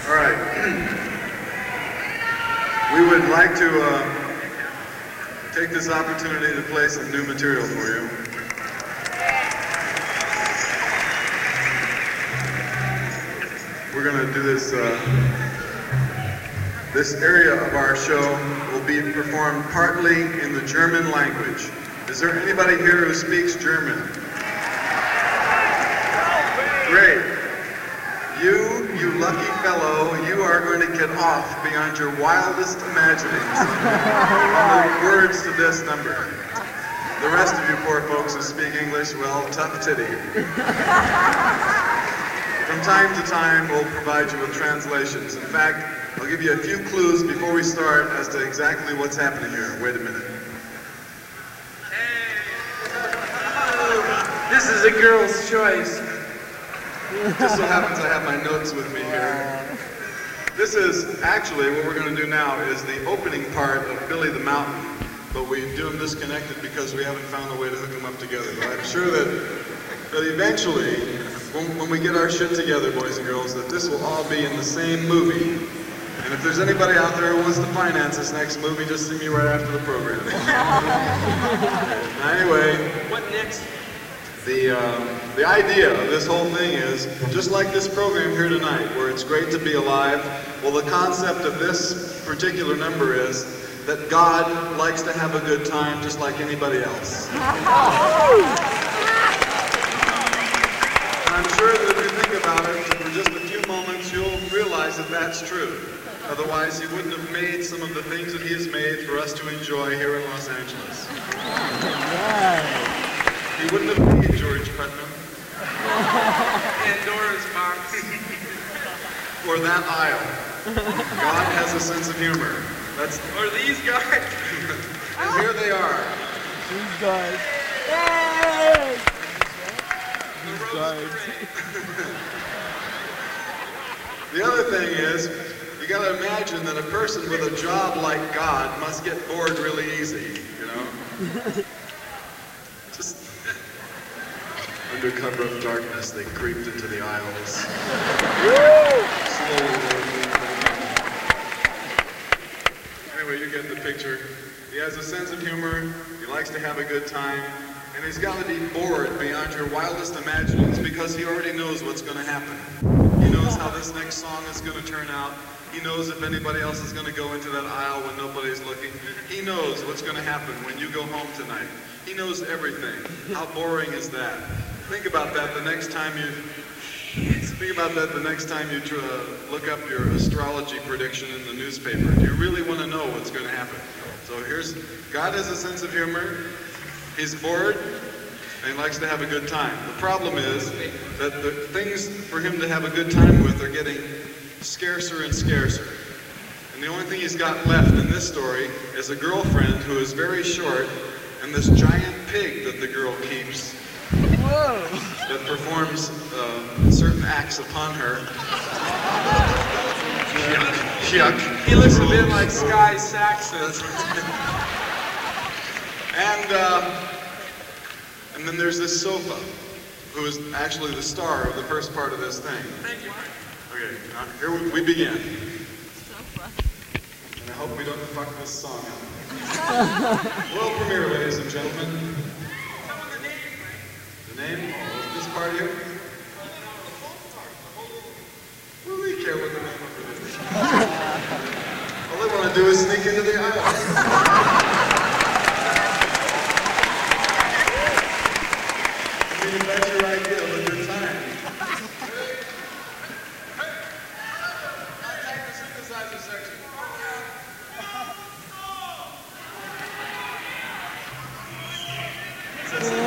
All right. We would like to take this opportunity to play some new material for you. We're going to do this. This area of our show will be performed partly in the German language. Is there anybody here who speaks German? Great. You lucky fellow, you are going to get off beyond your wildest imaginings on the words to this number. The rest of you poor folks who speak English, well, tough titty. From time to time, we'll provide you with translations. In fact, I'll give you a few clues before we start as to exactly what's happening here. Wait a minute. This is a girl's choice. Just so happens I have my notes with me here. This is actually what we're going to do now is the opening part of Billy the Mountain, but we do them disconnected because we haven't found a way to hook them up together. But I'm sure that eventually, when we get our shit together, boys and girls, that this will all be in the same movie. And if there's anybody out there who wants to finance this next movie, just see me right after the program. Anyway, what next? The idea of this whole thing is, just like this program here tonight, where it's great to be alive, well, the concept of this particular number is that God likes to have a good time just like anybody else. I'm sure that if you think about it for just a few moments, you'll realize that that's true. Otherwise, he wouldn't have made some of the things that he has made for us to enjoy here in Los Angeles. He wouldn't have made George Putnam. Pandora's box. Or that aisle. God has a sense of humor. Or these guys. And here they are. These guys. Yay! These guys. The other thing is, you gotta imagine that a person with a job like God must get bored really easy, you know? Just under cover of darkness, they creeped into the aisles. Slowly. Anyway, you get the picture. He has a sense of humor, he likes to have a good time, and he's got to be bored beyond your wildest imaginings because he already knows what's going to happen. He knows how this next song is going to turn out. He knows if anybody else is going to go into that aisle when nobody's looking. He knows what's going to happen when you go home tonight. He knows everything. How boring is that? Think about that the next time you look up your astrology prediction in the newspaper. Do you really want to know what's going to happen? So God has a sense of humor. He's bored, and he likes to have a good time. The problem is that the things for him to have a good time with are getting scarcer and scarcer. And the only thing he's got left in this story is a girlfriend who is very short, and this giant pig that the girl keeps. Whoa. That performs certain acts upon her. Yuck. He looks a bit like Sky Saxon. And then there's this sofa, who is actually the star of the first part of this thing. Thank you. Okay, here we begin. And I hope we don't fuck this song up. World premiere, ladies and gentlemen. The name? Oh, this part here? What do they care what the name of it is? All they want to do is sneak into the aisle. I mean, that's your idea of a good time. Contact the synthesizer section. That's